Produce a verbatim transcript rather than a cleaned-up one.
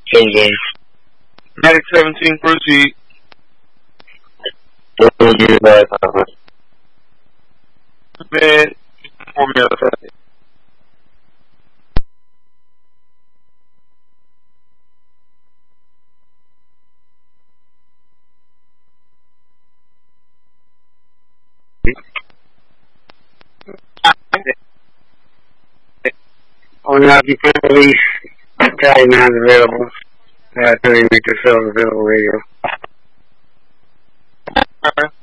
Same game. Magic seventeen, proceed. What would you buy, Papa? Man, for me on the second. On the occupant release, Italian not available. Uh, thirty make yourself available radio. Alright.